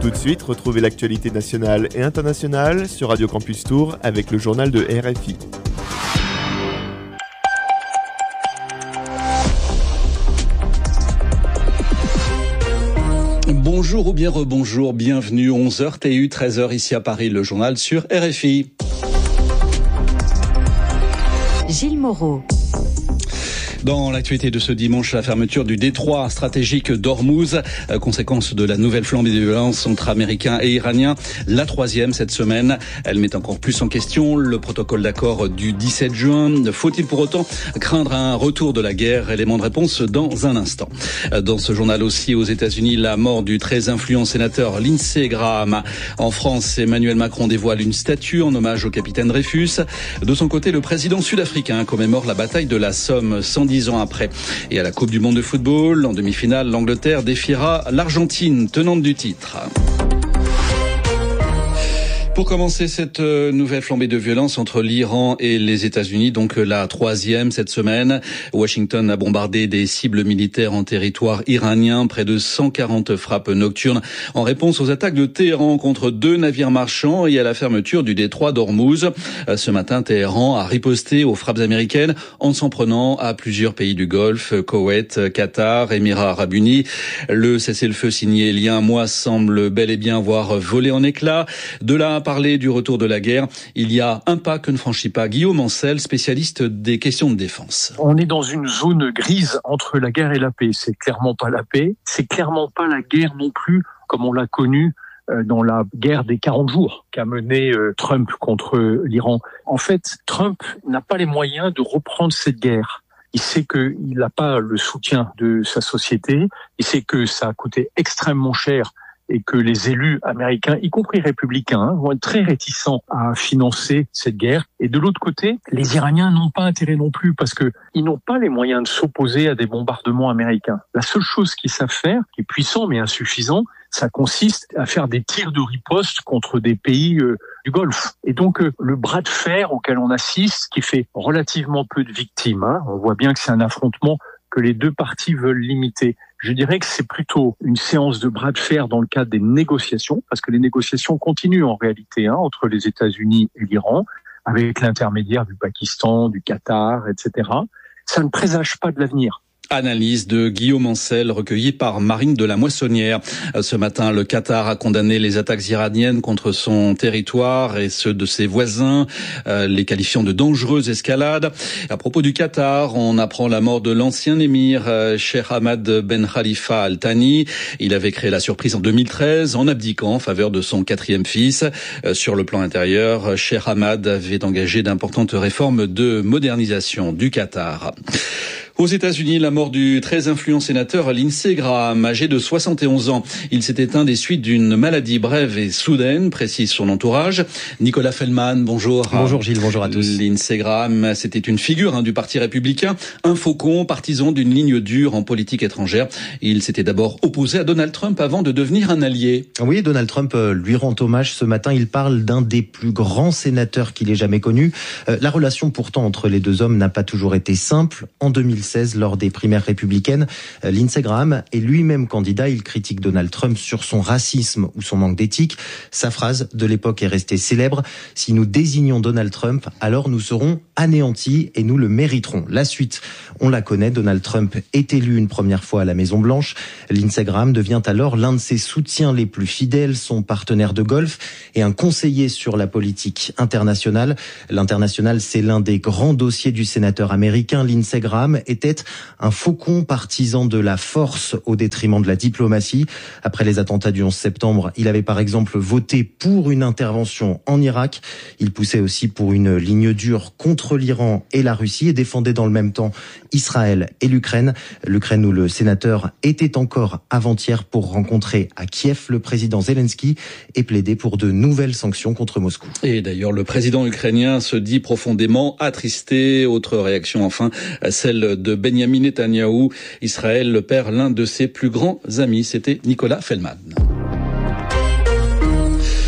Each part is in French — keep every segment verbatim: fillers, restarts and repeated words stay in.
Tout de suite, retrouvez l'actualité nationale et internationale sur Radio Campus Tours avec le journal de R F I. Bonjour ou bien rebonjour, bienvenue, onze heures T U, treize heures ici à Paris, le journal sur R F I. Gilles Moreau. Dans l'actualité de ce dimanche, la fermeture du détroit stratégique d'Ormuz, conséquence de la nouvelle flambée de violence entre Américains et Iraniens, la troisième cette semaine. Elle met encore plus en question le protocole d'accord du dix-sept juin. Faut-il pour autant craindre un retour de la guerre? Élément de réponse dans un instant. Dans ce journal aussi, aux États-Unis, la mort du très influent sénateur Lindsey Graham. En France, Emmanuel Macron dévoile une statue en hommage au capitaine Dreyfus. De son côté, le président sud-africain commémore la bataille de la Somme cent dix ans après. Et à la Coupe du Monde de football, en demi-finale, l'Angleterre défiera l'Argentine, tenante du titre. Pour commencer cette nouvelle flambée de violence entre l'Iran et les États-Unis, donc la troisième cette semaine, Washington a bombardé des cibles militaires en territoire iranien, près de cent quarante frappes nocturnes en réponse aux attaques de Téhéran contre deux navires marchands et à la fermeture du détroit d'Ormuz. Ce matin, Téhéran a riposté aux frappes américaines en s'en prenant à plusieurs pays du Golfe, Koweït, Qatar, Émirats arabes unis. Le cessez-le-feu signé il y a un mois semble bel et bien avoir volé en éclats. De là à parler du retour de la guerre, il y a un pas que ne franchit pas Guillaume Ancel, spécialiste des questions de défense. On est dans une zone grise entre la guerre et la paix. C'est clairement pas la paix, c'est clairement pas la guerre non plus comme on l'a connue dans la guerre des quarante jours qu'a menée Trump contre l'Iran. En fait, Trump n'a pas les moyens de reprendre cette guerre. Il sait qu'il n'a pas le soutien de sa société, il sait que ça a coûté extrêmement cher et que les élus américains, y compris républicains, hein, vont être très réticents à financer cette guerre. Et de l'autre côté, les Iraniens n'ont pas intérêt non plus parce que ils n'ont pas les moyens de s'opposer à des bombardements américains. La seule chose qu'ils savent faire, qui est puissant mais insuffisant, ça consiste à faire des tirs de riposte contre des pays euh, du Golfe. Et donc, euh, le bras de fer auquel on assiste, qui fait relativement peu de victimes, hein, on voit bien que c'est un affrontement que les deux parties veulent limiter. Je dirais que c'est plutôt une séance de bras de fer dans le cadre des négociations, parce que les négociations continuent en réalité hein, entre les États-Unis et l'Iran, avec l'intermédiaire du Pakistan, du Qatar, et cetera. Ça ne présage pas de l'avenir. Analyse de Guillaume Ancel recueillie par Marine de la Moissonnière. Ce matin, le Qatar a condamné les attaques iraniennes contre son territoire et ceux de ses voisins, euh, les qualifiant de dangereuses escalades. À propos du Qatar, on apprend la mort de l'ancien émir euh, Sheikh Hamad Ben Khalifa Al Thani. Il avait créé la surprise en deux mille treize en abdiquant en faveur de son quatrième fils. Euh, sur le plan intérieur, Sheikh Hamad avait engagé d'importantes réformes de modernisation du Qatar. Aux États-Unis, la mort du très influent sénateur Lindsey Graham, âgé de soixante et onze ans. Il s'est éteint des suites d'une maladie brève et soudaine, précise son entourage. Nicolas Feldman, bonjour. Bonjour Gilles, bonjour à tous. Lindsey Graham, c'était une figure hein, du Parti républicain, un faucon, partisan d'une ligne dure en politique étrangère. Il s'était d'abord opposé à Donald Trump avant de devenir un allié. Oui, Donald Trump lui rend hommage ce matin. Il parle d'un des plus grands sénateurs qu'il ait jamais connu. Euh, la relation pourtant entre les deux hommes n'a pas toujours été simple. En deux mille seize, lors des primaires républicaines, Lindsey Graham est lui-même candidat. Il critique Donald Trump sur son racisme ou son manque d'éthique. Sa phrase de l'époque est restée célèbre. « Si nous désignons Donald Trump, alors nous serons anéantis et nous le mériterons ». La suite, on la connaît. Donald Trump est élu une première fois à la Maison-Blanche. Lindsey Graham devient alors l'un de ses soutiens les plus fidèles, son partenaire de golf et un conseiller sur la politique internationale. L'international, c'est l'un des grands dossiers du sénateur américain. Lindsey Graham était un faucon partisan de la force au détriment de la diplomatie. Après les attentats du onze septembre, il avait par exemple voté pour une intervention en Irak. Il poussait aussi pour une ligne dure contre l'Iran et la Russie et défendait dans le même temps Israël et l'Ukraine. L'Ukraine où le sénateur était encore avant-hier pour rencontrer à Kiev le président Zelensky et plaider pour de nouvelles sanctions contre Moscou. Et d'ailleurs, le président ukrainien se dit profondément attristé. Autre réaction enfin, celle de Benyamin Netanyahou. Israël perd l'un de ses plus grands amis. C'était Nicolas Feldman.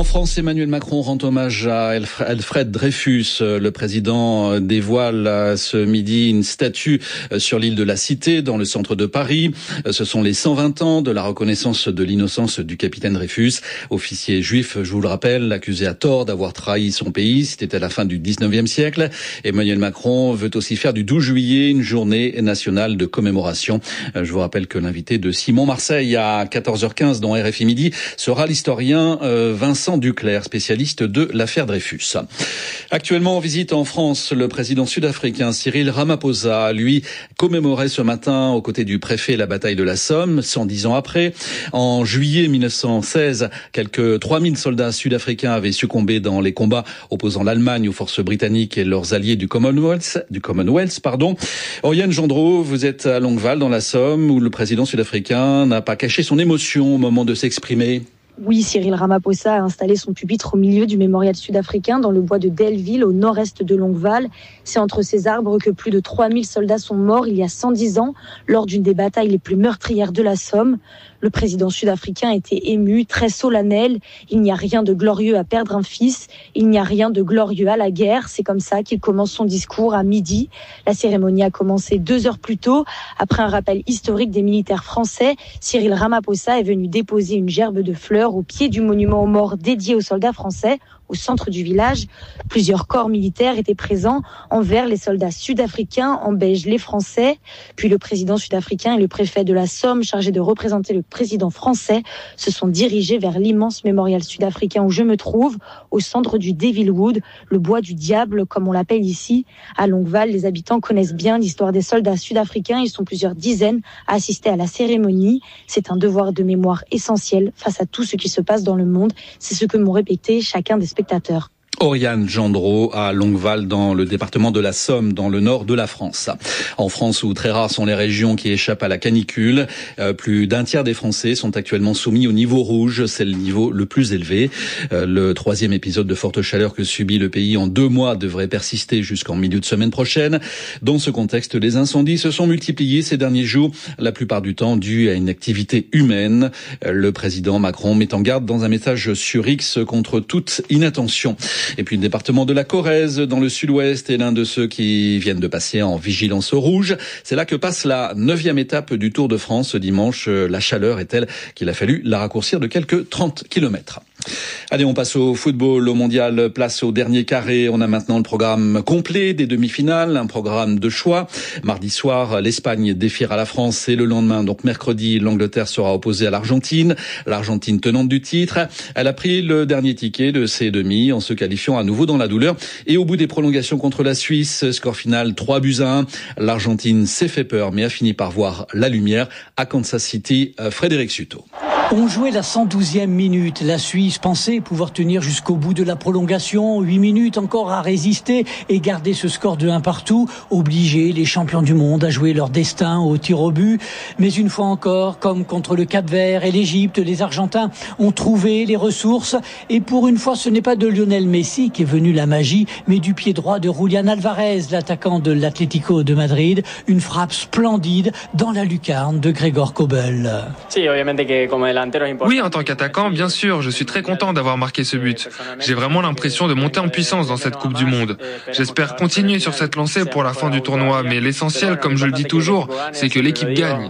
En France, Emmanuel Macron rend hommage à Alfred Dreyfus. Le président dévoile ce midi une statue sur l'île de la Cité, dans le centre de Paris. Ce sont les cent vingt ans de la reconnaissance de l'innocence du capitaine Dreyfus, officier juif, je vous le rappelle, accusé à tort d'avoir trahi son pays. C'était à la fin du dix-neuvième siècle. Emmanuel Macron veut aussi faire du douze juillet une journée nationale de commémoration. Je vous rappelle que l'invité de Simon Marseille à quatorze heures quinze dans R F I Midi sera l'historien Vincent Duclerc, spécialiste de l'affaire Dreyfus. Actuellement en visite en France, le président sud-africain Cyril Ramaphosa, lui, commémorait ce matin aux côtés du préfet la bataille de la Somme, cent dix ans après. En juillet mille neuf cent seize, quelques trois mille soldats sud-africains avaient succombé dans les combats opposant l'Allemagne aux forces britanniques et leurs alliés du Commonwealth. Du Commonwealth, pardon. Oriane Gendreau, vous êtes à Longueval, dans la Somme, où le président sud-africain n'a pas caché son émotion au moment de s'exprimer. Oui, Cyril Ramaphosa a installé son pupitre au milieu du mémorial sud-africain dans le bois de Delville, au nord-est de Longueval. C'est entre ces arbres que plus de trois mille soldats sont morts il y a cent dix ans, lors d'une des batailles les plus meurtrières de la Somme. Le président sud-africain était ému, très solennel. Il n'y a rien de glorieux à perdre un fils. Il n'y a rien de glorieux à la guerre. C'est comme ça qu'il commence son discours à midi. La cérémonie a commencé deux heures plus tôt. Après un rappel historique des militaires français, Cyril Ramaphosa est venu déposer une gerbe de fleurs au pied du monument aux morts dédié aux soldats français, au centre du village. Plusieurs corps militaires étaient présents. En vert, les soldats sud-africains, en beige, les Français. Puis le président sud-africain et le préfet de la Somme, chargés de représenter le président français, se sont dirigés vers l'immense mémorial sud-africain où je me trouve, au centre du Devilwood, le bois du diable, comme on l'appelle ici. À Longueval, les habitants connaissent bien l'histoire des soldats sud-africains. Ils sont plusieurs dizaines à assister à la cérémonie. C'est un devoir de mémoire essentiel face à tout ce qui se passe dans le monde. C'est ce que m'ont répété chacun des spectateurs. Oriane Gendreau à Longueval, dans le département de la Somme, dans le nord de la France. En France, où très rares sont les régions qui échappent à la canicule, euh, plus d'un tiers des Français sont actuellement soumis au niveau rouge. C'est le niveau le plus élevé. Euh, le troisième épisode de forte chaleur que subit le pays en deux mois devrait persister jusqu'en milieu de semaine prochaine. Dans ce contexte, les incendies se sont multipliés ces derniers jours, la plupart du temps dus à une activité humaine. Euh, le président Macron met en garde dans un message sur X contre toute inattention. Et puis le département de la Corrèze, dans le sud-ouest, est l'un de ceux qui viennent de passer en vigilance rouge. C'est là que passe la neuvième étape du Tour de France ce dimanche. La chaleur est telle qu'il a fallu la raccourcir de quelques trente kilomètres. Allez, on passe au football, au mondial, place au dernier carré. On a maintenant le programme complet des demi-finales, un programme de choix. Mardi soir, l'Espagne défiera la France et le lendemain, donc mercredi, l'Angleterre sera opposée à l'Argentine. L'Argentine tenante du titre. Elle a pris le dernier ticket de ces demi en se qualifiant à nouveau dans la douleur. Et au bout des prolongations contre la Suisse, score final trois buts à un. L'Argentine s'est fait peur mais a fini par voir la lumière à Kansas City. Frédéric Suto. On jouait la cent douzième minute. La Suisse pensait pouvoir tenir jusqu'au bout de la prolongation. Huit minutes encore à résister et garder ce score de un partout. Obliger les champions du monde à jouer leur destin au tir au but. Mais une fois encore, comme contre le Cap-Vert et l'Égypte, les Argentins ont trouvé les ressources. Et pour une fois, ce n'est pas de Lionel Messi qui est venu la magie, mais du pied droit de Julián Álvarez, l'attaquant de l'Atlético de Madrid. Une frappe splendide dans la lucarne de Gregor Kobel. Oui, en tant qu'attaquant, bien sûr, je suis très content d'avoir marqué ce but. J'ai vraiment l'impression de monter en puissance dans cette Coupe du Monde. J'espère continuer sur cette lancée pour la fin du tournoi, mais l'essentiel, comme je le dis toujours, c'est que l'équipe gagne.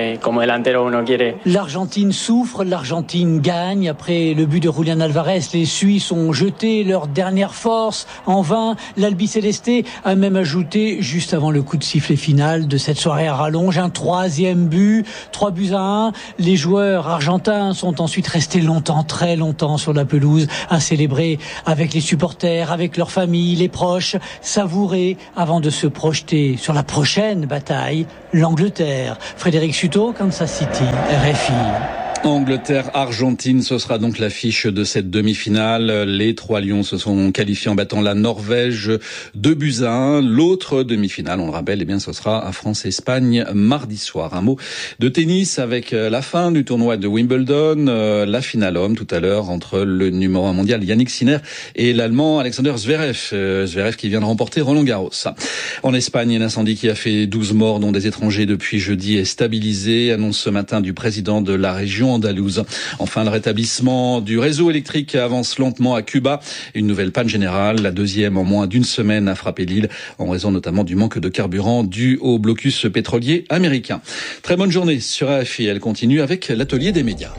L'Argentine souffre, l'Argentine gagne. Après le but de Julián Álvarez, les Suisses ont jeté leur dernière force en vain. L'Albiceleste a même ajouté, juste avant le coup de sifflet final de cette soirée à rallonge, un troisième but, trois buts à un. Les joueurs argentins sont ensuite restés longtemps, très longtemps sur la pelouse à célébrer avec les supporters, avec leurs familles, les proches, savourer avant de se projeter sur la prochaine bataille, l'Angleterre. Frédéric Suto, Kansas City, R F I. Angleterre-Argentine, ce sera donc l'affiche de cette demi-finale. Les trois Lions se sont qualifiés en battant la Norvège deux buts à un. L'autre demi-finale, on le rappelle, eh bien, ce sera à France-Espagne mardi soir. Un mot de tennis avec la fin du tournoi de Wimbledon, la finale homme tout à l'heure entre le numéro un mondial Yannick Sinner et l'Allemand Alexander Zverev. Zverev qui vient de remporter Roland-Garros. En Espagne, l'incendie qui a fait douze morts, dont des étrangers depuis jeudi, est stabilisé. Annonce ce matin du président de la région andalouse. Enfin, le rétablissement du réseau électrique avance lentement à Cuba. Une nouvelle panne générale, la deuxième en moins d'une semaine, a frappé l'île, en raison notamment du manque de carburant dû au blocus pétrolier américain. Très bonne journée sur R F I. Elle continue avec l'atelier des médias.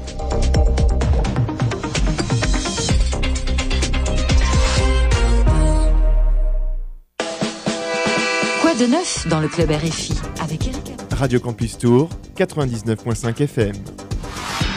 Quoi de neuf dans le club R F I avec Eric Radio Campus Tour, quatre-vingt-dix-neuf virgule cinq F M.